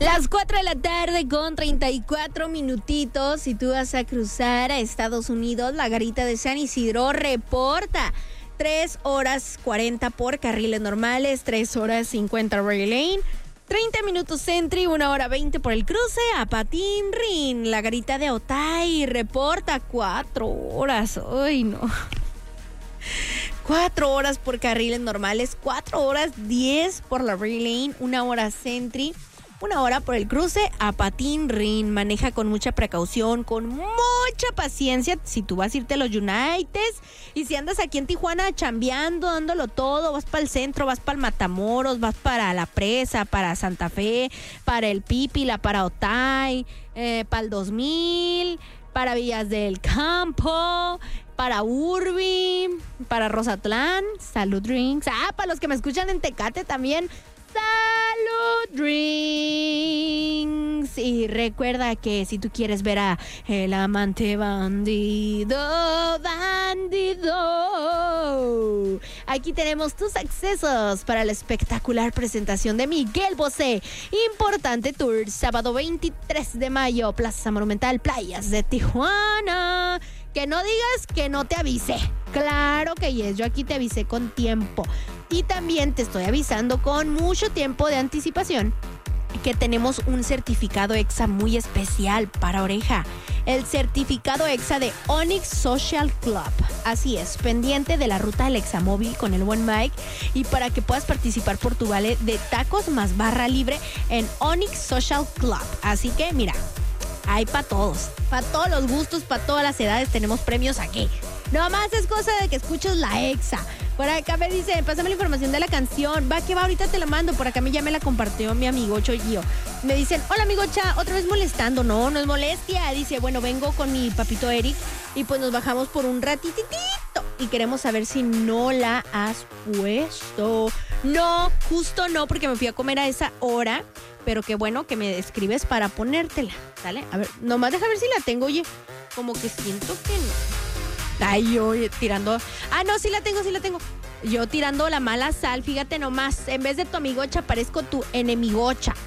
Las 4 de la tarde con 34 minutitos. Si tú vas a cruzar a Estados Unidos, la garita de San Isidro reporta 3 horas 40 por carriles normales, 3 horas 50 rail lane, 30 minutos Sentry, 1 hora 20 por el cruce a Patín Rin. La garita de Otay reporta 4 horas. Ay, no. 4 horas por carriles normales, 4 horas 10 por la rail lane, 1 hora Sentry, 1 hora por el cruce a Patín Rin. Maneja con mucha precaución, con mucha paciencia si tú vas a irte a los Uniteds. Y si andas aquí en Tijuana chambeando, dándolo todo, vas para el centro, vas para el Matamoros, vas para La Presa, para Santa Fe, para el Pípila, para Otay, para el 2000, para Villas del Campo, para Urbi, para Rosatlán, Salud Drinks. Para los que me escuchan en Tecate también, Salud Drinks. Y recuerda que si tú quieres ver a el amante bandido, aquí tenemos tus accesos para la espectacular presentación de Miguel Bosé. Importante Tour, sábado 23 de mayo, Plaza Monumental, Playas de Tijuana. Que no digas que no te avisé. Claro que yes, yo aquí te avisé con tiempo. Y también te estoy avisando con mucho tiempo de anticipación que tenemos un certificado EXA muy especial para Oreja. El certificado EXA de Onyx Social Club. Así es, pendiente de la ruta del Examóvil con el buen Mike. Y para que puedas participar por tu vale de tacos más barra libre en Onyx Social Club. Así que mira, hay para todos los gustos, para todas las edades tenemos premios aquí. No más es cosa de que escuches la EXA. Por acá me dice, pásame la información de la canción. Va, que va, ahorita te la mando. Por acá ya me la compartió mi amigo Choyío. Me dicen, hola amigocha, otra vez molestando. No es molestia. Dice, bueno, vengo con mi papito Eric y pues nos bajamos por un ratitito y queremos saber si no la has puesto. No, justo no, porque me fui a comer a esa hora. Pero qué bueno que me escribes para ponértela, ¿sale? A ver, nomás deja ver si la tengo, oye. Como que siento que no. Ay, yo tirando... no, sí la tengo. Yo tirando la mala sal, fíjate nomás. En vez de tu amigocha, parezco tu enemigocha.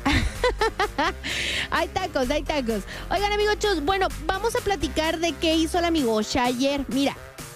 Hay tacos. Oigan, amigochos, bueno, vamos a platicar de qué hizo la amigocha ayer. Mira,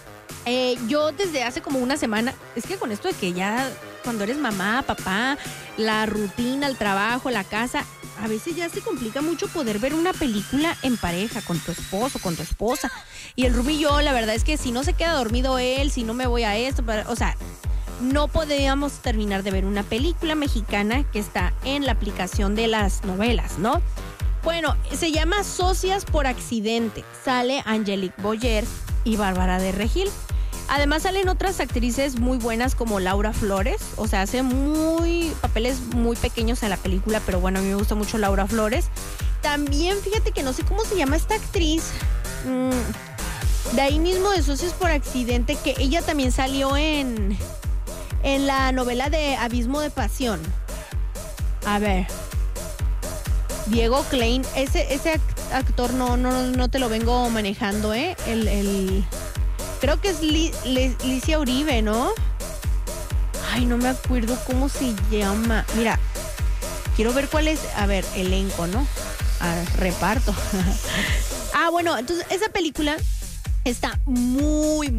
yo desde hace como una semana... Es que con esto de que ya... Cuando eres mamá, papá, la rutina, el trabajo, la casa, a veces ya se complica mucho poder ver una película en pareja, con tu esposo, con tu esposa. Y el Ruby y yo, la verdad es que si no se queda dormido él, si no me voy a esto, o sea, no podíamos terminar de ver una película mexicana que está en la aplicación de las novelas, ¿no? Bueno, se llama Socias por Accidente. Sale Angelique Boyer y Bárbara de Regil. Además salen otras actrices muy buenas como Laura Flores, o sea, hace papeles muy pequeños en la película, pero bueno, a mí me gusta mucho Laura Flores. También, fíjate que no sé cómo se llama esta actriz, de ahí mismo de Socios por Accidente, que ella también salió en la novela de Abismo de Pasión. A ver, Diego Klein, ese actor no te lo vengo manejando, creo que es Licia Uribe, ¿no? Ay, no me acuerdo cómo se llama. Mira, quiero ver cuál es. A ver, elenco, ¿no? Reparto. Bueno, entonces esa película está muy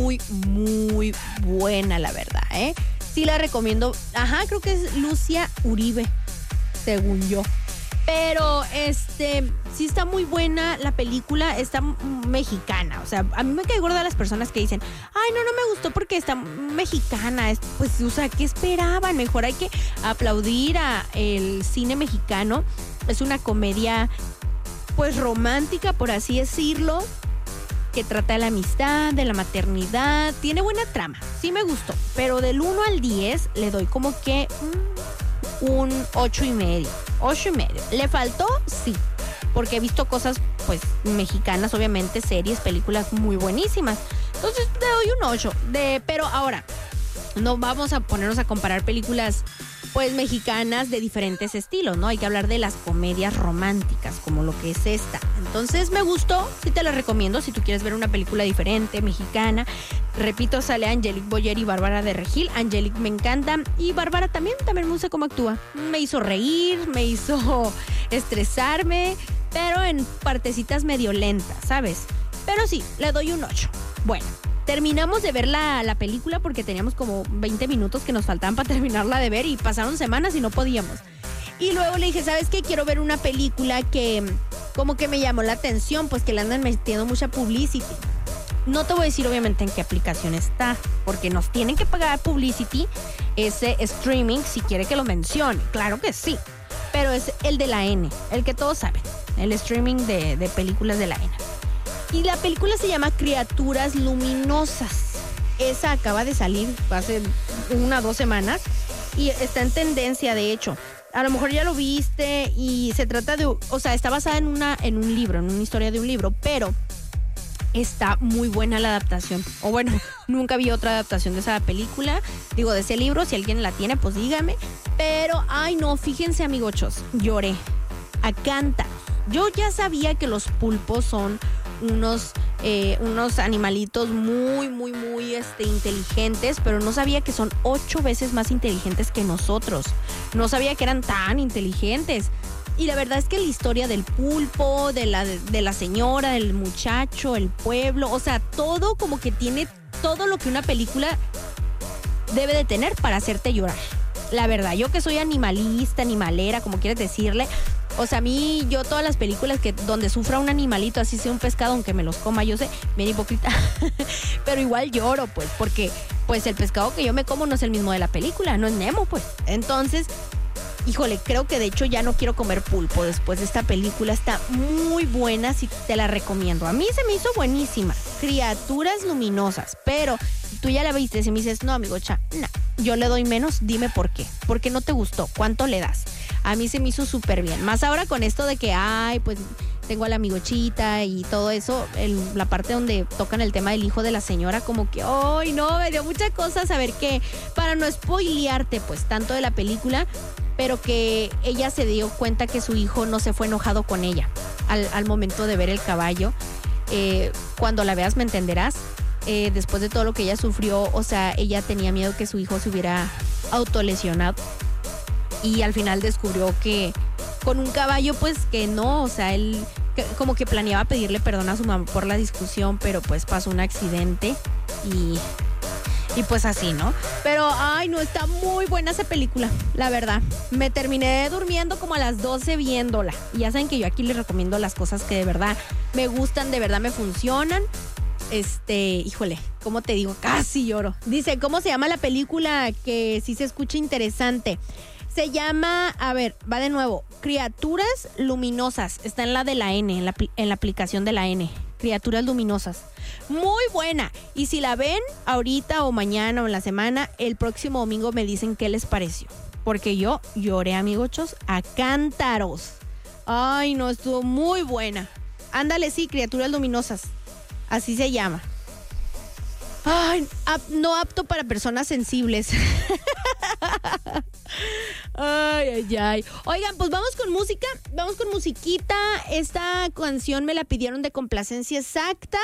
buena, la verdad, Sí la recomiendo. Creo que es Lucia Uribe, según yo. Pero sí está muy buena la película, está mexicana. O sea, a mí me cae gorda las personas que dicen, ay, no me gustó porque está mexicana. Pues, o sea, ¿qué esperaban? Mejor hay que aplaudir a el cine mexicano. Es una comedia, pues, romántica, por así decirlo, que trata de la amistad, de la maternidad. Tiene buena trama, sí me gustó. Pero del 1 al 10 le doy como que un 8.5. 8.5. ¿Le faltó? Sí. Porque he visto cosas, pues, mexicanas, obviamente, series, películas muy buenísimas. Entonces, te doy un 8. Pero ahora, no vamos a ponernos a comparar películas, pues, mexicanas de diferentes estilos, ¿no? Hay que hablar de las comedias románticas, como lo que es esta. Entonces, me gustó, sí te la recomiendo, si tú quieres ver una película diferente, mexicana. Repito, sale Angelique Boyer y Bárbara de Regil. Angelique me encanta y Bárbara también me gusta cómo actúa. Me hizo reír, me hizo estresarme, pero en partecitas medio lentas, ¿sabes? Pero sí, le doy un 8. Bueno, terminamos de ver la película porque teníamos como 20 minutos que nos faltaban para terminarla de ver y pasaron semanas y no podíamos. Y luego le dije, ¿sabes qué? Quiero ver una película que como que me llamó la atención, pues que le andan metiendo mucha publicity. No te voy a decir obviamente en qué aplicación está, porque nos tienen que pagar publicity ese streaming si quiere que lo mencione. Claro que sí, pero es el de la N, el que todos saben, el streaming de películas de la N. Y la película se llama Criaturas Luminosas. Esa acaba de salir hace 1 o 2 semanas y está en tendencia, de hecho. A lo mejor ya lo viste y se trata de, o sea, está basada en un libro, en una historia de un libro, pero está muy buena la adaptación. O bueno, nunca vi otra adaptación de esa película, digo, de ese libro. Si alguien la tiene, pues dígame. Pero, ay no, fíjense amigochos, lloré a cántaros. Yo ya sabía que los pulpos son unos animalitos muy inteligentes, pero no sabía que son 8 veces más inteligentes que nosotros. No sabía que eran tan inteligentes. Y la verdad es que la historia del pulpo, de la señora, del muchacho, el pueblo, o sea, todo como que tiene todo lo que una película debe de tener para hacerte llorar. La verdad, yo que soy animalista, animalera, como quieres decirle, o sea, a mí, yo todas las películas donde sufra un animalito, así sea un pescado, aunque me los coma, yo sé, bien hipócrita, pero igual lloro, pues, porque pues el pescado que yo me como no es el mismo de la película, no es Nemo, pues. Entonces, híjole, creo que de hecho ya no quiero comer pulpo después de esta película. Está muy buena, sí te la recomiendo. A mí se me hizo buenísima. Criaturas Luminosas. Pero si tú ya la viste, si me dices, no, amigocha, no, yo le doy menos, dime por qué. ¿Por qué no te gustó? ¿Cuánto le das? A mí se me hizo súper bien. Más ahora con esto de que, ay, pues tengo a la amigochita y todo eso, la parte donde tocan el tema del hijo de la señora, como que, ay, no, me dio muchas cosas. A ver qué, para no spoilearte pues tanto de la película, pero que ella se dio cuenta que su hijo no se fue enojado con ella al momento de ver el caballo. Cuando la veas me entenderás. Después de todo lo que ella sufrió, o sea, ella tenía miedo que su hijo se hubiera autolesionado y al final descubrió que con un caballo pues que no, o sea, él como que planeaba pedirle perdón a su mamá por la discusión, pero pues pasó un accidente y pues así, ¿no? Pero, ay, no, está muy buena esa película, la verdad. Me terminé durmiendo como a las 12 viéndola. Y ya saben que yo aquí les recomiendo las cosas que de verdad me gustan, de verdad me funcionan. Híjole, ¿cómo te digo? Casi lloro. Dice, ¿cómo se llama la película? Que sí se escucha interesante. Se llama, a ver, va de nuevo, Criaturas Luminosas. Está en la de la N, en la aplicación de la N. Criaturas Luminosas. Muy buena. Y si la ven ahorita o mañana o en la semana, el próximo domingo me dicen qué les pareció. Porque yo lloré, amigochos, a cántaros. Ay, no, estuvo muy buena. Ándale, sí, Criaturas Luminosas. Así se llama. Ay, no apto para personas sensibles. Ay. Oigan, pues vamos con música, vamos con musiquita. Esta canción me la pidieron de complacencia exacta.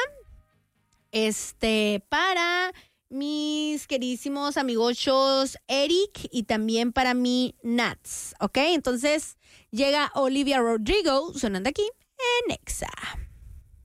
Para mis queridísimos amigochos Eric y también para mi Nats, ¿ok? Entonces llega Olivia Rodrigo sonando aquí en Exa.